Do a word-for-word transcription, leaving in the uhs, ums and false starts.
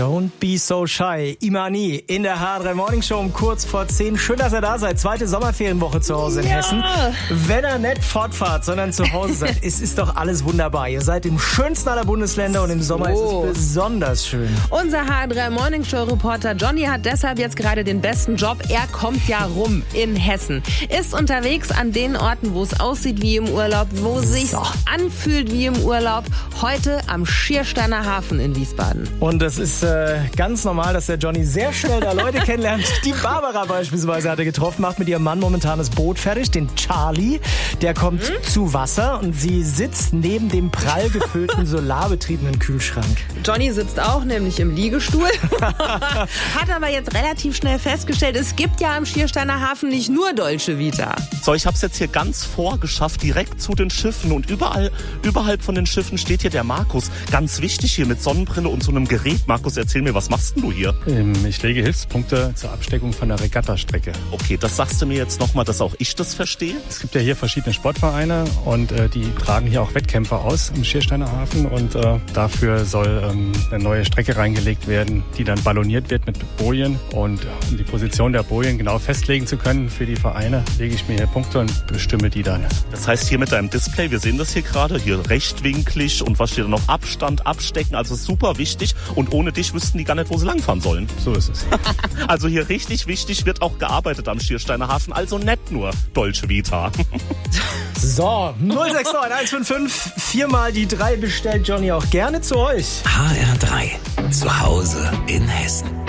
Don't be so shy. Imani in der H drei Morning Show um kurz vor zehn. Schön, dass ihr da seid. Zweite Sommerferienwoche zu Hause in ja. Hessen. Wenn ihr nicht fortfahrt, sondern zu Hause seid, es ist doch alles wunderbar. Ihr seid im schönsten aller Bundesländer und im Sommer so. ist es besonders schön. Unser H drei Morning Show Reporter Johnny hat deshalb jetzt gerade den besten Job. Er kommt ja rum in Hessen. Ist unterwegs an den Orten, wo es aussieht wie im Urlaub, wo sich's So. anfühlt wie im Urlaub. Heute am Schiersteiner Hafen in Wiesbaden. Und es ist äh, ganz normal, dass der Johnny sehr schnell da Leute kennenlernt. Die Barbara beispielsweise hat er getroffen, macht mit ihrem Mann momentan das Boot fertig, den Charlie. Der kommt hm? zu Wasser und sie sitzt neben dem prall gefüllten, solarbetriebenen Kühlschrank. Johnny sitzt auch nämlich im Liegestuhl. Hat aber jetzt relativ schnell festgestellt, es gibt ja am Schiersteiner Hafen nicht nur Dolce Vita. So, ich habe es jetzt hier ganz vorgeschafft, direkt zu den Schiffen. Und überall, überhalb von den Schiffen steht hier der Markus. Ganz wichtig hier mit Sonnenbrille und so einem Gerät. Markus, erzähl mir, was machst denn du hier? Ich lege Hilfspunkte zur Absteckung von der Regattastrecke. Okay, das sagst du mir jetzt nochmal, dass auch ich das verstehe? Es gibt ja hier verschiedene Sportvereine und äh, die tragen hier auch Wettkämpfe aus im Schiersteiner Hafen. Und äh, dafür soll ähm, eine neue Strecke reingelegt werden, die dann balloniert wird mit Bojen. Und um die Position der Bojen genau festlegen zu können für die Vereine, lege ich mir hier Punkte und bestimme die dann. Das heißt hier mit deinem Display, wir sehen das hier gerade, hier rechtwinklig und was steht da noch? Abstand, abstecken, also super wichtig. Und ohne dich wüssten die gar nicht, wo sie langfahren sollen. So ist es. Also hier richtig wichtig, wird auch gearbeitet am Schiersteiner Hafen, also nicht nur Dolce Vita. So, null sechs neun eins fünf fünf, viermal die drei bestellt Johnny auch gerne zu euch. H R drei, zu Hause in Hessen.